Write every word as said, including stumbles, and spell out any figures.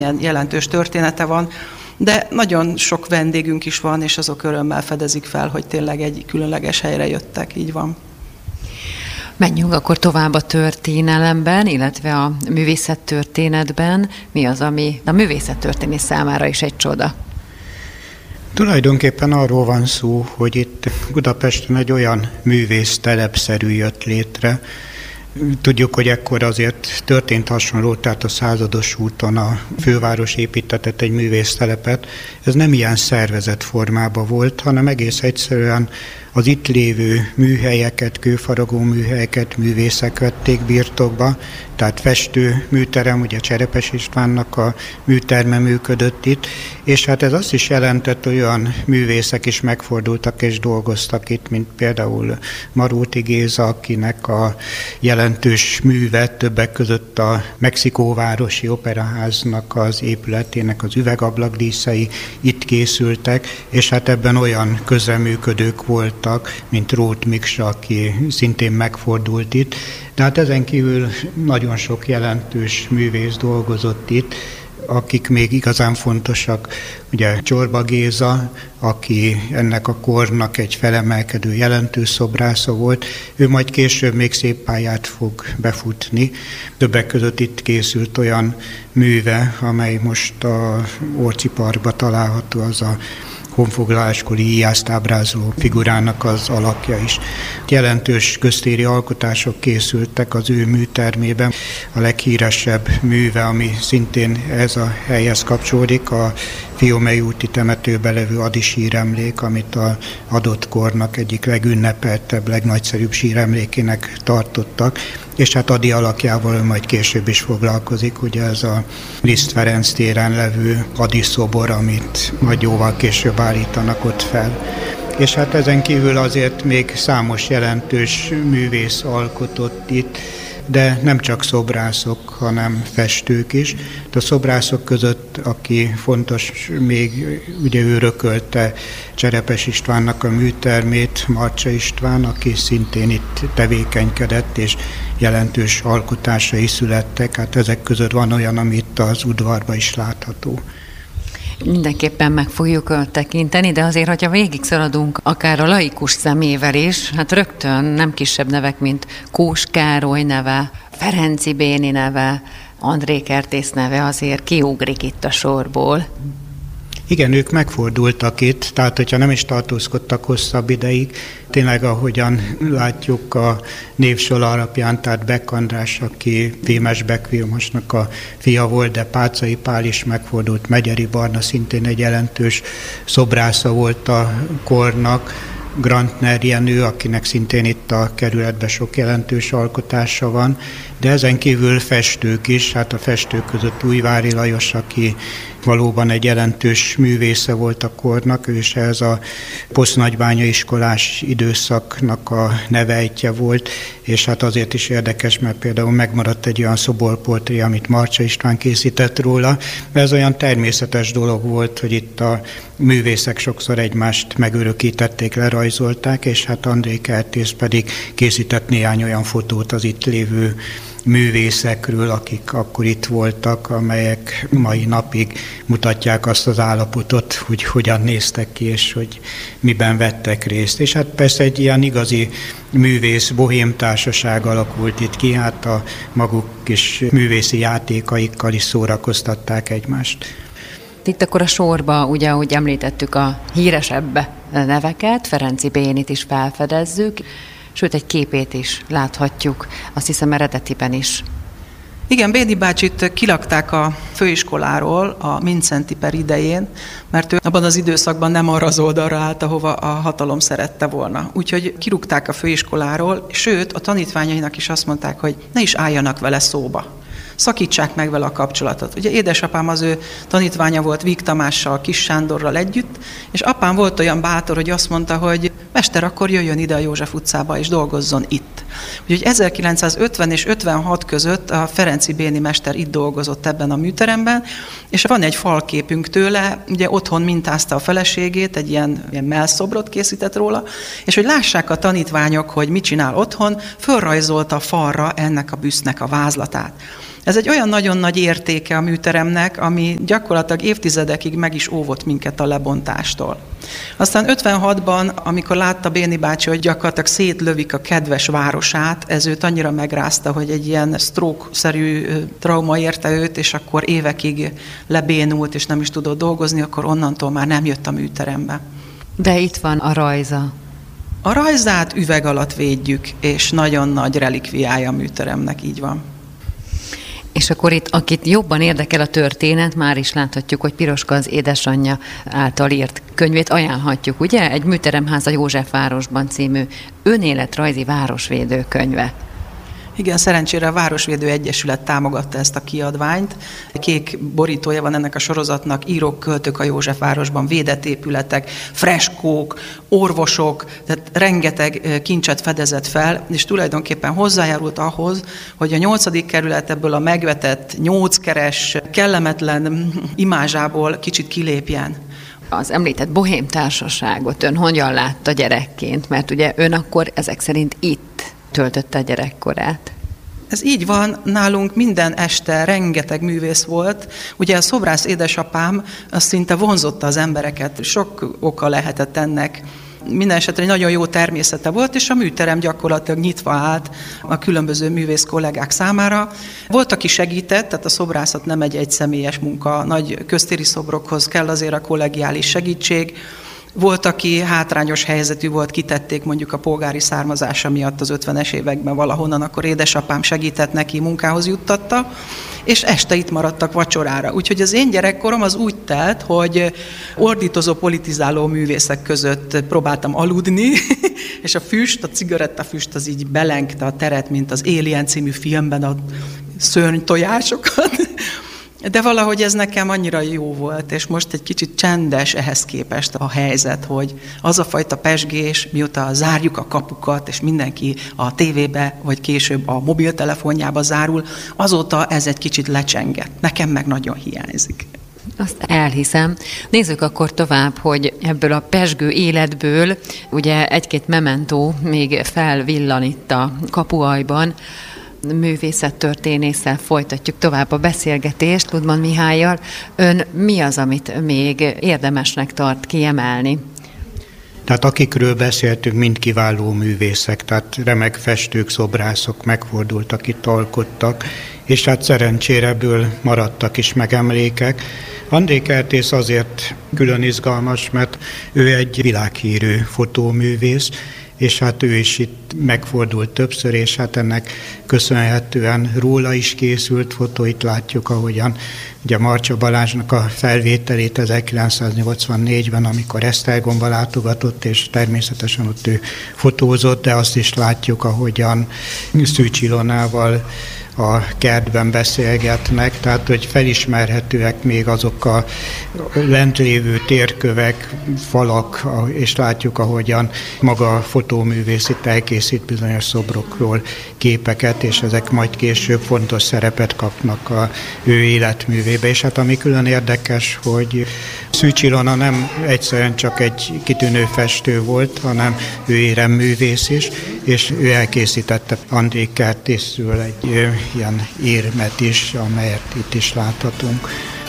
ilyen jelentős története van, de nagyon sok vendégünk is van, és azok örömmel fedezik fel, hogy tényleg egy különleges helyre jöttek, így van. Menjünk akkor tovább a történelemben, illetve a művészettörténetben. Mi az, ami a művészettörténész számára is egy csoda? Tulajdonképpen arról van szó, hogy itt Budapesten egy olyan művész telepszerű jött létre. Tudjuk, hogy ekkor azért történt hasonló, tehát a Százados úton a főváros építetett egy művésztelepet. Ez nem ilyen szervezett formában volt, hanem egész egyszerűen az itt lévő műhelyeket, kőfaragó műhelyeket művészek vették birtokba, tehát festő műterem, ugye Cserepes Istvánnak a műterme működött itt, és hát ez azt is jelentett, hogy olyan művészek is megfordultak és dolgoztak itt, mint például Maróti Géza, akinek a jelentős műve többek között a Mexikóvárosi Operaháznak az épületének az üvegablakdíszei itt készültek, és hát ebben olyan közreműködők volt, mint Róth Miksa, aki szintén megfordult itt. De hát ezen kívül nagyon sok jelentős művész dolgozott itt, akik még igazán fontosak. Ugye Csorba Géza, aki ennek a kornak egy felemelkedő jelentős szobrásza volt, ő majd később még szép pályát fog befutni. Többek között itt készült olyan műve, amely most a Orci Parkban található, az a honfoglaláskori íjászt ábrázoló figurának az alakja is. Jelentős köztéri alkotások készültek az ő műtermében. A leghíresebb műve, ami szintén ez a helyhez kapcsolódik, a Fiumei úti temetőben levő Ady síremlék, amit az adott kornak egyik legünnepeltebb, legnagyszerűbb síremlékének tartottak, és hát Ady alakjával majd később is foglalkozik, ugye ez a Liszt Ferenc téren levő Ady szobor, amit majd jóval később állítanak ott fel. És hát ezen kívül azért még számos jelentős művész alkotott itt, de nem csak szobrászok, hanem festők is. De a szobrászok között, aki fontos, még ugye ő örökölte Cserepes Istvánnak a műtermét, Marcsa István, aki szintén itt tevékenykedett, és jelentős alkotásai születtek. Hát ezek között van olyan, ami itt az udvarban is látható. Mindenképpen meg fogjuk tekinteni, de azért, hogyha végig szaladunk akár a laikus szemével is, hát rögtön nem kisebb nevek, mint Kós Károly neve, Ferenczy Béni neve, André Kertész neve azért kiugrik itt a sorból. Igen, ők megfordultak itt, tehát hogyha nem is tartózkodtak hosszabb ideig, tényleg ahogyan látjuk a névsor alapján, tehát Beck András, aki Fémes Beck Vilmosnak a fia volt, de Páczai Pál is megfordult, Megyeri Barna szintén egy jelentős szobrásza volt a kornak, Grantner Jenő, akinek szintén itt a kerületben sok jelentős alkotása van, de ezen kívül festők is, hát a festők között Újvári Lajos, aki valóban egy jelentős művésze volt a kornak, ő is ez a posztnagybánya iskolás időszaknak a nevejtje volt, és hát azért is érdekes, mert például megmaradt egy olyan szoborportré, amit Marcsa István készített róla. Ez olyan természetes dolog volt, hogy itt a művészek sokszor egymást megörökítették, lerajzolták, és hát André Kertész pedig készített néhány olyan fotót az itt lévő művészekről, akik akkor itt voltak, amelyek mai napig mutatják azt az állapotot, hogy hogyan néztek ki, és hogy miben vettek részt. És hát persze egy ilyen igazi művész bohém társaság alakult itt ki, hát a maguk kis művészi játékaikkal is szórakoztatták egymást. Itt akkor a sorba, ugye, ahogy említettük, a híresebb neveket, Ferenczy Bénit is felfedezzük, sőt, egy képét is láthatjuk, azt hiszem eredetiben is. Igen, Béni bácsit kilakták a főiskoláról a Mindszenty per idején, mert ő abban az időszakban nem arra az oldalra állt, ahova a hatalom szerette volna. Úgyhogy kirúgták a főiskoláról, sőt, a tanítványainak is azt mondták, hogy ne is álljanak vele szóba. Szakítsák meg vele a kapcsolatot. Ugye édesapám az ő tanítványa volt Víg Tamással, Kis Sándorral együtt, és apám volt olyan bátor, hogy azt mondta, hogy mester, akkor jöjjön ide a József utcába és dolgozzon itt. Úgyhogy ezerkilencszázötven és ötvenhat között a Ferenczy Béni mester itt dolgozott ebben a műteremben, és van egy falképünk tőle, ugye otthon mintázta a feleségét, egy ilyen, ilyen mellszobrot készített róla, és hogy lássák a tanítványok, hogy mit csinál otthon, fölrajzolta a falra ennek a büsztnek a vázlatát. Ez egy olyan nagyon nagy értéke a műteremnek, ami gyakorlatilag évtizedekig meg is óvott minket a lebontástól. Aztán ötvenhatban, amikor látta Béni bácsi, hogy gyakorlatilag szétlövik a kedves városát, ez őt annyira megrázta, hogy egy ilyen stroke-szerű trauma érte őt, és akkor évekig lebénult, és nem is tudott dolgozni, akkor onnantól már nem jött a műterembe. De itt van a rajza. A rajzát üveg alatt védjük, és nagyon nagy relikviája a műteremnek, így van. És akkor itt, akit jobban érdekel a történet, már is láthatjuk, hogy Piroska az édesanyja által írt könyvét ajánlhatjuk, ugye? Egy Műteremháza Józsefvárosban című önéletrajzi városvédő könyve. Igen, szerencsére a Városvédő Egyesület támogatta ezt a kiadványt. Kék borítója van ennek a sorozatnak, írók, költők a Józsefvárosban, védett épületek, freskók, orvosok, tehát rengeteg kincset fedezett fel, és tulajdonképpen hozzájárult ahhoz, hogy a nyolcadik kerület ebből a megvetett, nyolckeres, kellemetlen imázsából kicsit kilépjen. Az említett bohém társaságot ön hogyan látta gyerekként? Mert ugye ön akkor ezek szerint itt töltötte a gyerekkorát. Ez így van, nálunk minden este rengeteg művész volt. Ugye a szobrász édesapám az szinte vonzotta az embereket, sok oka lehetett ennek. Minden esetre egy nagyon jó természete volt, és a műterem gyakorlatilag nyitva állt a különböző művész kollégák számára. Volt, aki segített, tehát a szobrászat nem egy egyszemélyes munka, nagy köztéri szobrokhoz kell azért a kollegiális segítség. Volt, aki hátrányos helyzetű volt, kitették mondjuk a polgári származása miatt az ötvenes években valahonnan, akkor édesapám segített neki, munkához juttatta, és este itt maradtak vacsorára. Úgyhogy az én gyerekkorom az úgy telt, hogy ordítozó, politizáló művészek között próbáltam aludni, és a füst, a cigarettafüst az így belengte a teret, mint az Alien című filmben a szörnytojásokat. De valahogy ez nekem annyira jó volt, és most egy kicsit csendes ehhez képest a helyzet, hogy az a fajta pezsgés, mióta zárjuk a kapukat, és mindenki a tévébe, vagy később a mobiltelefonjába zárul, azóta ez egy kicsit lecsengett. Nekem meg nagyon hiányzik. Azt elhiszem. Nézzük akkor tovább, hogy ebből a pezsgő életből ugye egy-két mementó még felvillan itt a kapuajban. Művészettörténésszel folytatjuk tovább a beszélgetést, Ludman Mihállyal. Ön mi az, amit még érdemesnek tart kiemelni? Tehát akikről beszéltünk, mind kiváló művészek, tehát remek festők, szobrászok megfordultak, itt alkottak, és hát szerencsére ebből maradtak is meg emlékek. André Kertész azért külön izgalmas, mert ő egy világhírű fotóművész, és hát ő is itt megfordult többször, és hát ennek köszönhetően róla is készült fotó. Itt látjuk, ahogyan ugye Marcsa Balázsnak a felvételét ezerkilencszáznyolcvannégyben, amikor Esztergomba látogatott, és természetesen ott ő fotózott, de azt is látjuk, ahogyan Szűcs Ilonával a kertben beszélgetnek, tehát hogy felismerhetőek még azok a lent lévő térkövek, falak, és látjuk, ahogyan maga a fotóművész itt elkészít bizonyos szobrokról képeket, és ezek majd később fontos szerepet kapnak a ő életművébe. És hát ami külön érdekes, hogy Szűcs Ilona nem egyszerűen csak egy kitűnő festő volt, hanem ő éremművész is, és ő elkészítette André Kertészről egy ilyen érmet is, amelyet itt is láthatunk.